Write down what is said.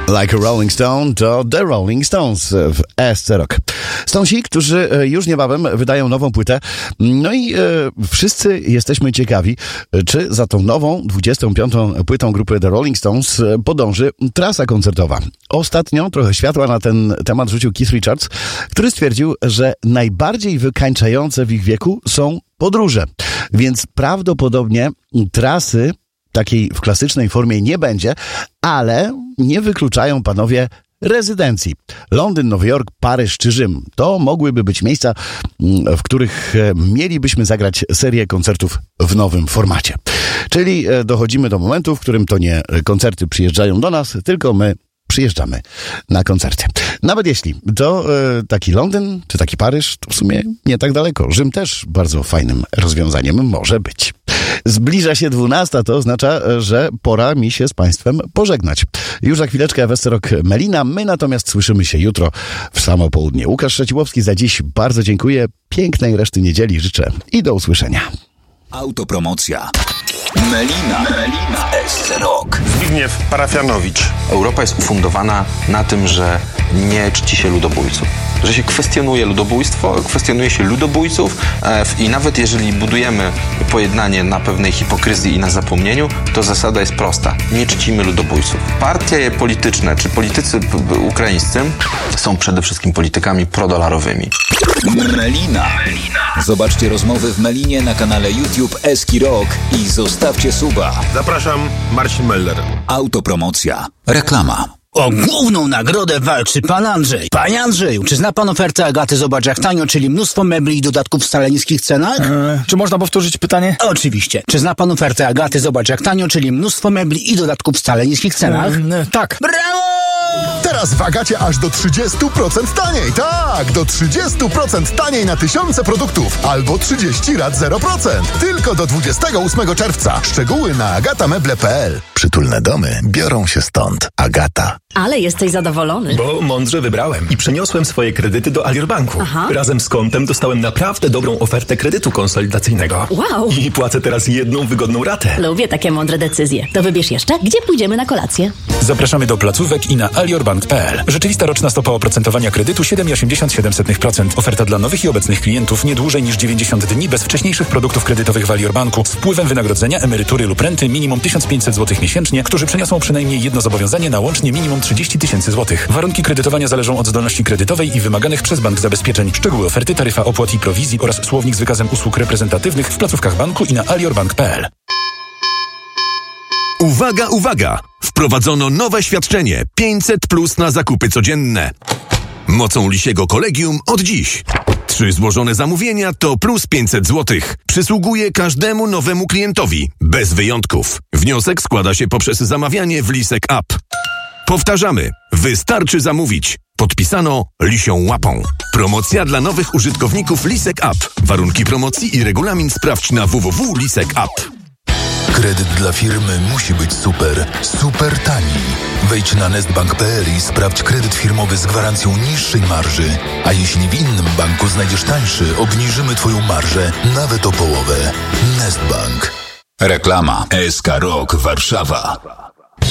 Like a Rolling Stone to The Rolling Stones w SC Rock. Stonesi, którzy już niebawem wydają nową płytę. No i wszyscy jesteśmy ciekawi, czy za tą nową, 25. płytą grupy The Rolling Stones podąży trasa koncertowa. Ostatnio trochę światła na ten temat rzucił Keith Richards, który stwierdził, że najbardziej wykańczające w ich wieku są podróże. Więc prawdopodobnie trasy takiej w klasycznej formie nie będzie, ale nie wykluczają panowie rezydencji. Londyn, Nowy Jork, Paryż czy Rzym. To mogłyby być miejsca, w których mielibyśmy zagrać serię koncertów w nowym formacie. Czyli dochodzimy do momentu, w którym to nie koncerty przyjeżdżają do nas, tylko my przyjeżdżamy na koncerty. Nawet jeśli to taki Londyn czy taki Paryż, to w sumie nie tak daleko. Rzym też bardzo fajnym rozwiązaniem może być. Zbliża się 12, to oznacza, że pora mi się z Państwem pożegnać. Już za chwileczkę w SC Rock Melina, my natomiast słyszymy się jutro w samo południe. Łukasz Szczeciłowski za dziś bardzo dziękuję, pięknej reszty niedzieli życzę i do usłyszenia. Autopromocja. Melina w SC Rock. Zbigniew Parafianowicz. Europa jest ufundowana na tym, że nie czci się ludobójców. Że się kwestionuje ludobójstwo, kwestionuje się ludobójców i nawet jeżeli budujemy pojednanie na pewnej hipokryzji i na zapomnieniu, to zasada jest prosta. Nie czcimy ludobójców. Partie polityczne czy politycy ukraińscy są przede wszystkim politykami prodolarowymi. Melina. Zobaczcie rozmowy w Melinie na kanale YouTube Eski Rock i zostawcie suba. Zapraszam, Marcin Meller. Autopromocja. Reklama. O główną nagrodę walczy pan Andrzej. Panie Andrzeju, czy zna pan ofertę Agaty Zobacz jak tanio, czyli mnóstwo mebli i dodatków w wcale niskich cenach? Czy można powtórzyć pytanie? Oczywiście. Czy zna pan ofertę Agaty Zobacz jak tanio, czyli mnóstwo mebli i dodatków w wcale niskich cenach? Tak. Brawo! Teraz w Agacie aż do 30% taniej. Tak, do 30% taniej na tysiące produktów. Albo 30 rat 0%. Tylko do 28 czerwca. Szczegóły na agatameble.pl. Przytulne domy biorą się stąd. Agata. Ale jesteś zadowolony. Bo mądrze wybrałem i przeniosłem swoje kredyty do Alior Banku. Aha. Razem z kontem dostałem naprawdę dobrą ofertę kredytu konsolidacyjnego. Wow. I płacę teraz jedną wygodną ratę. Lubię takie mądre decyzje. To wybierz jeszcze, gdzie pójdziemy na kolację. Zapraszamy do placówek i na aliorbank.pl. Rzeczywista roczna stopa oprocentowania kredytu 7,87%. Oferta dla nowych i obecnych klientów nie dłużej niż 90 dni bez wcześniejszych produktów kredytowych w Alior Banku z wpływem wynagrodzenia, emerytury lub renty minimum 1500 zł miesięcznie, którzy przeniosą przynajmniej jedno zobowiązanie na łącznie minimum 30 tysięcy złotych. Warunki kredytowania zależą od zdolności kredytowej i wymaganych przez bank zabezpieczeń. Szczegóły oferty, taryfa opłat i prowizji oraz słownik z wykazem usług reprezentatywnych w placówkach banku i na aliorbank.pl. Uwaga, uwaga! Wprowadzono nowe świadczenie 500+ na zakupy codzienne. Mocą Lisiego Kolegium od dziś. 3 złożone zamówienia to plus 500 zł. Przysługuje każdemu nowemu klientowi, bez wyjątków. Wniosek składa się poprzez zamawianie w Lisek App. Powtarzamy, wystarczy zamówić. Podpisano Lisią Łapą. Promocja dla nowych użytkowników Lisek App. Warunki promocji i regulamin sprawdź na www.lisek.app. Kredyt dla firmy musi być super, super tani. Wejdź na nestbank.pl i sprawdź kredyt firmowy z gwarancją niższej marży. A jeśli w innym banku znajdziesz tańszy, obniżymy Twoją marżę nawet o połowę. Nestbank. Reklama. SK Rock Warszawa.